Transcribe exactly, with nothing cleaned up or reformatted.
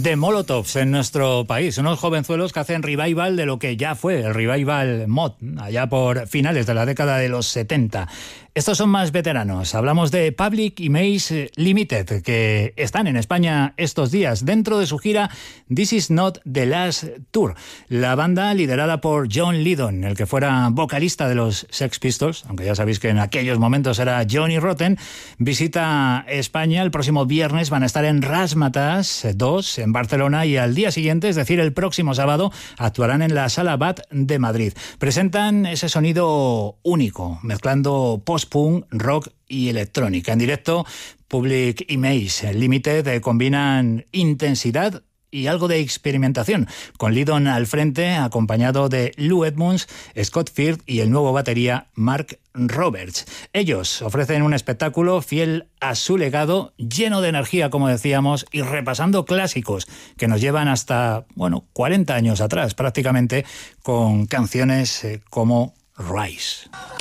de Molotovs en nuestro país, unos jovenzuelos que hacen revival de lo que ya fue el revival mod, allá por finales de la década de los setenta. Estos son más veteranos. Hablamos de Public Image Limited, que están en España estos días dentro de su gira This Is Not The Last Tour. La banda, liderada por John Lydon, el que fuera vocalista de los Sex Pistols, aunque ya sabéis que en aquellos momentos era Johnny Rotten, visita España el próximo viernes. Van a estar en Razzmatazz dos en Barcelona y al día siguiente, es decir, el próximo sábado, actuarán en la Sala Bat de Madrid. Presentan ese sonido único, mezclando post-punk, rock y electrónica. En directo, Public Image Limited eh, combinan intensidad y algo de experimentación, con Lydon al frente, acompañado de Lou Edmonds, Scott Firth y el nuevo batería Mark Roberts. Ellos ofrecen un espectáculo fiel a su legado, lleno de energía, como decíamos, y repasando clásicos que nos llevan hasta, bueno, cuarenta años atrás prácticamente, con canciones eh, como Rise.